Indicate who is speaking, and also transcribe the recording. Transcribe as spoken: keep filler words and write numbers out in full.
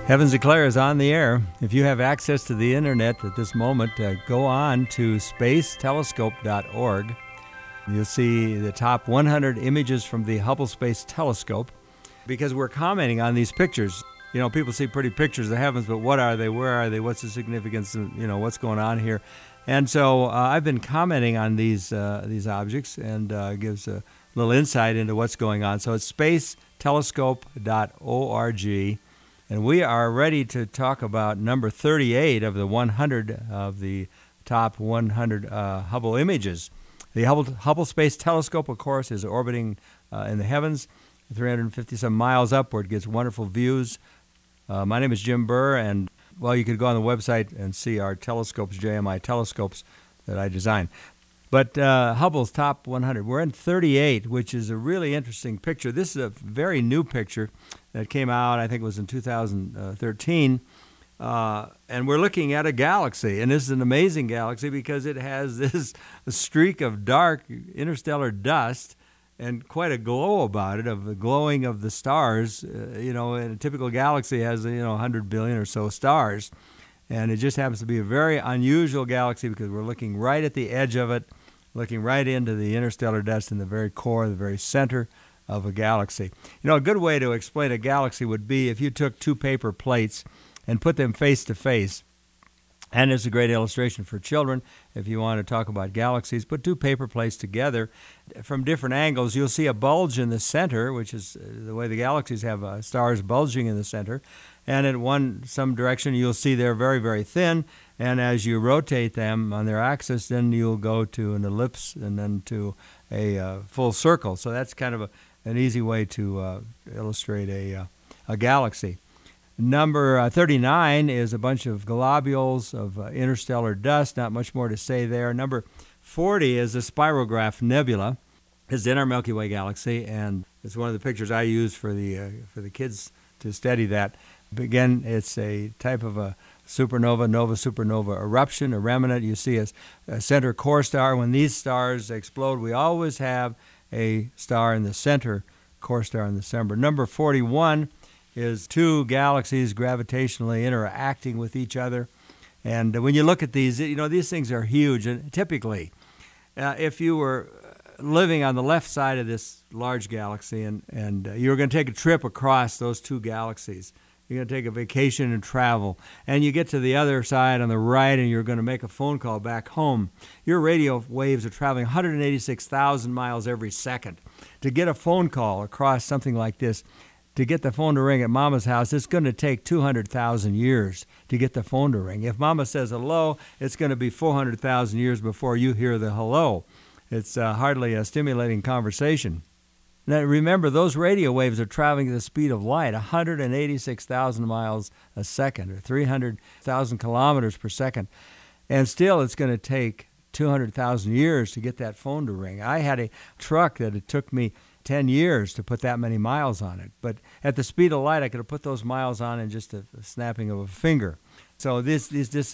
Speaker 1: Heavens Declare is on the air. If you have access to the internet at this moment, uh, go on to space telescope dot org. You'll see the top one hundred images from the Hubble Space Telescope, because we're commenting on these pictures. You know, people see pretty pictures of the heavens, but what are they? Where are they? What's the significance? You know, what's going on here? And so uh, I've been commenting on these uh, these objects, and uh, gives a little insight into what's going on. So it's space telescope dot org. And we are ready to talk about number thirty-eight of the one hundred of the top one hundred uh, Hubble images. The Hubble, Hubble Space Telescope, of course, is orbiting uh, in the heavens, three hundred fifty some miles upward, gets wonderful views. Uh, my name is Jim Burr, and, well, you could go on the website and see our telescopes, J M I telescopes, that I designed. But uh, Hubble's top one hundred, we're in thirty-eight, which is a really interesting picture. This is a very new picture that came out, I think it was in two thousand thirteen, uh, and we're looking at a galaxy. And this is an amazing galaxy because it has this streak of dark interstellar dust and quite a glow about it, of the glowing of the stars. Uh, you know, and a typical galaxy has, you know, one hundred billion or so stars. And it just happens to be a very unusual galaxy because we're looking right at the edge of it, looking right into the interstellar dust in the very core, the very center of a galaxy. You know, a good way to explain a galaxy would be if you took two paper plates and put them face to face. And it's a great illustration for children. If you want to talk about galaxies, put two paper plates together from different angles. You'll see a bulge in the center, which is the way the galaxies have uh, stars bulging in the center. And in one some direction, you'll see they're very, very thin. And as you rotate them on their axis, then you'll go to an ellipse and then to a uh, full circle. So that's kind of a, an easy way to uh, illustrate a, uh, a galaxy. Number uh, thirty-nine is a bunch of globules of uh, interstellar dust. Not much more to say there. Number forty is a spirograph nebula. It's in our Milky Way galaxy, and it's one of the pictures I use for the uh, for the kids to study that. Again, it's a type of a supernova, nova supernova eruption, a remnant. You see a, a center core star. When these stars explode, we always have a star in the center, core star in the center. Number forty-one is two galaxies gravitationally interacting with each other. And when you look at these, you know, these things are huge. And typically, uh, if you were living on the left side of this large galaxy and, and uh, you were going to take a trip across those two galaxies, you're going to take a vacation and travel, and you get to the other side on the right and you're going to make a phone call back home, your radio waves are traveling one hundred eighty-six thousand miles every second. To get a phone call across something like this, to get the phone to ring at Mama's house, it's going to take two hundred thousand years to get the phone to ring. If Mama says hello, it's going to be four hundred thousand years before you hear the hello. It's uh, hardly a stimulating conversation. Now, remember, those radio waves are traveling at the speed of light, one hundred eighty-six thousand miles a second, or three hundred thousand kilometers per second. And still, it's going to take two hundred thousand years to get that phone to ring. I had a truck that it took me ten years to put that many miles on it. But at the speed of light, I could have put those miles on in just a, a snapping of a finger. So this, this, this